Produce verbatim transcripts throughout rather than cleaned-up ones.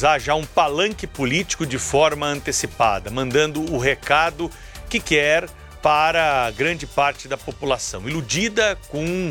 usar já um palanque político de forma antecipada, mandando o recado que quer para grande parte da população, iludida com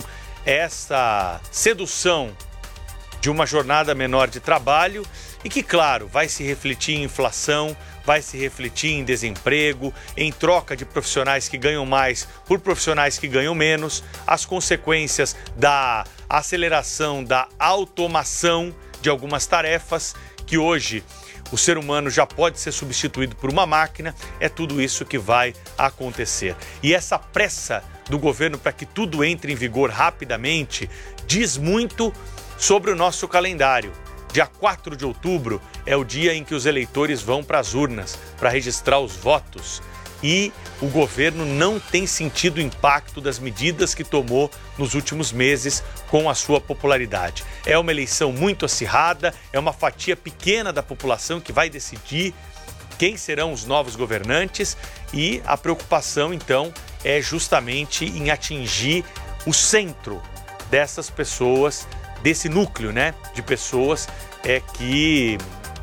essa sedução de uma jornada menor de trabalho e que, claro, vai se refletir em inflação, vai se refletir em desemprego, em troca de profissionais que ganham mais por profissionais que ganham menos, as consequências da aceleração, da automação de algumas tarefas que hoje o ser humano já pode ser substituído por uma máquina, é tudo isso que vai acontecer. E essa pressa do governo para que tudo entre em vigor rapidamente diz muito sobre o nosso calendário. Dia quatro de outubro é o dia em que os eleitores vão para as urnas para registrar os votos. E o governo não tem sentido o impacto das medidas que tomou nos últimos meses com a sua popularidade. É uma eleição muito acirrada, é uma fatia pequena da população que vai decidir quem serão os novos governantes e a preocupação, então, é justamente em atingir o centro dessas pessoas, desse núcleo, né, de pessoas é, que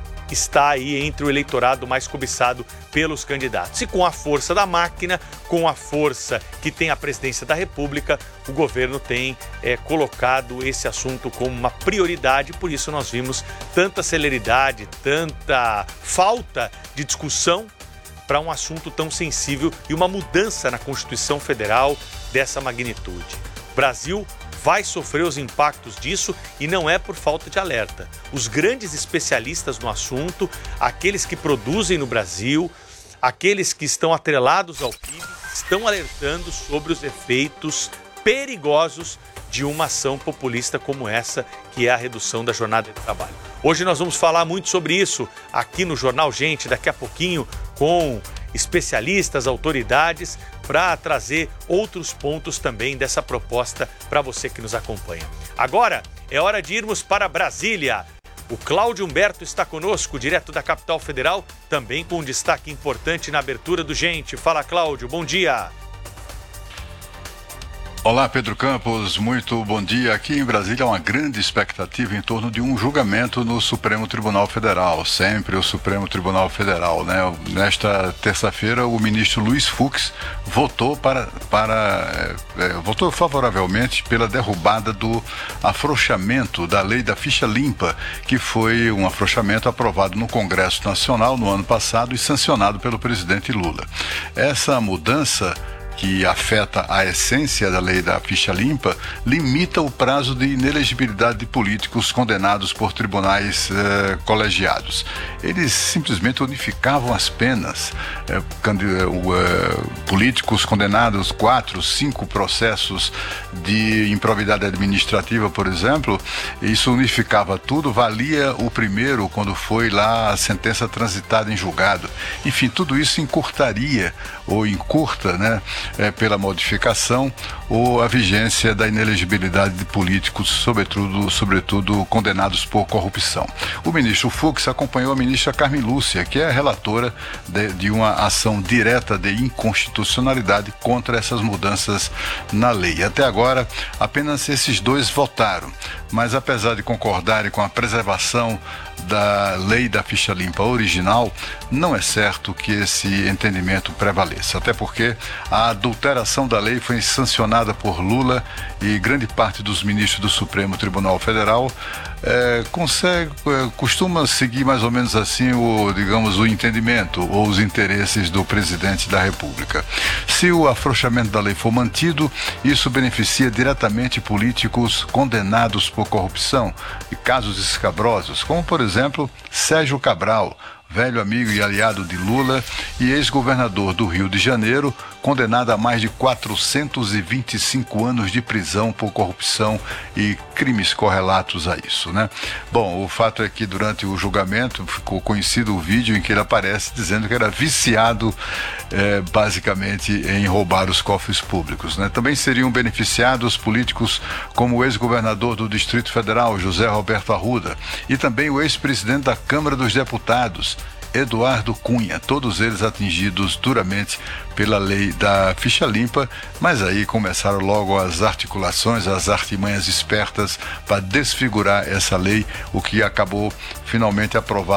está aí entre o eleitorado mais cobiçado pelos candidatos. E com a força da máquina, com a força que tem a presidência da República, o governo tem é, colocado esse assunto como uma prioridade, por isso nós vimos tanta celeridade, tanta falta de discussão para um assunto tão sensível e uma mudança na Constituição Federal dessa magnitude. O Brasil vai sofrer os impactos disso e não é por falta de alerta. Os grandes especialistas no assunto, aqueles que produzem no Brasil, aqueles que estão atrelados ao P I B, estão alertando sobre os efeitos perigosos de uma ação populista como essa, que é a redução da jornada de trabalho. Hoje nós vamos falar muito sobre isso aqui no Jornal Gente, daqui a pouquinho, com especialistas, autoridades, para trazer outros pontos também dessa proposta para você que nos acompanha. Agora é hora de irmos para Brasília. O Cláudio Humberto está conosco, direto da capital federal, também com um destaque importante na abertura do Gente. Fala, Cláudio, bom dia. Olá, Pedro Campos, muito bom dia. Aqui em Brasília há uma grande expectativa em torno de um julgamento no Supremo Tribunal Federal, sempre o Supremo Tribunal Federal, né? Nesta terça-feira, o ministro Luiz Fux votou para, para é, é, votou favoravelmente pela derrubada do afrouxamento da lei da ficha limpa, que foi um afrouxamento aprovado no Congresso Nacional no ano passado e sancionado pelo presidente Lula. Essa mudança, que afeta a essência da lei da ficha limpa, limita o prazo de inelegibilidade de políticos condenados por tribunais eh, colegiados. Eles simplesmente unificavam as penas. Eh, eh, políticos condenados, quatro, cinco processos de improbidade administrativa, por exemplo, isso unificava tudo, valia o primeiro quando foi lá a sentença transitada em julgado. Enfim, tudo isso encurtaria, ou encurta, né, É, pela modificação ou a vigência da inelegibilidade de políticos, sobretudo, sobretudo condenados por corrupção. O ministro Fux acompanhou a ministra Carmen Lúcia, que é a relatora de, de uma ação direta de inconstitucionalidade contra essas mudanças na lei. Até agora, apenas esses dois votaram, mas apesar de concordarem com a preservação da lei da ficha limpa original, não é certo que esse entendimento prevaleça, até porque a adulteração da lei foi sancionada por Lula e grande parte dos ministros do Supremo Tribunal Federal é, consegue, é, costuma seguir mais ou menos assim o, digamos, o entendimento ou os interesses do presidente da República. Se o afrouxamento da lei for mantido, isso beneficia diretamente políticos condenados por corrupção e casos escabrosos, como por exemplo Sérgio Cabral, velho amigo e aliado de Lula e ex-governador do Rio de Janeiro, condenado a mais de quatrocentos e vinte e cinco anos de prisão por corrupção e crimes correlatos a isso, né? Bom, o fato é que durante o julgamento ficou conhecido o vídeo em que ele aparece dizendo que era viciado é, basicamente em roubar os cofres públicos, né? Também seriam beneficiados políticos como o ex-governador do Distrito Federal, José Roberto Arruda, e também o ex-presidente da Câmara dos Deputados, Eduardo Cunha, todos eles atingidos duramente pela lei da ficha limpa, mas aí começaram logo as articulações, as artimanhas espertas para desfigurar essa lei, o que acabou finalmente aprovado